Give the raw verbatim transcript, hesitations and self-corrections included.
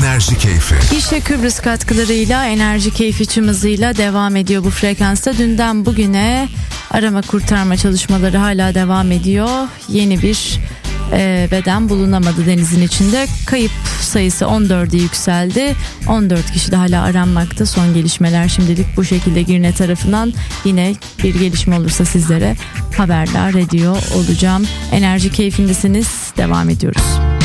Enerji Keyfi. İşe Kıbrıs katkılarıyla Enerji Keyfi tüm hızıyla devam ediyor bu frekansta. Dünden bugüne arama kurtarma çalışmaları hala devam ediyor. Yeni bir e, beden bulunamadı denizin içinde. Kayıp sayısı on dörde yükseldi. on dört kişi de hala aranmakta. Son gelişmeler şimdilik bu şekilde. Girne tarafından yine bir gelişme olursa sizlere haberdar ediyor olacağım. Enerji Keyfindesiniz. Devam ediyoruz.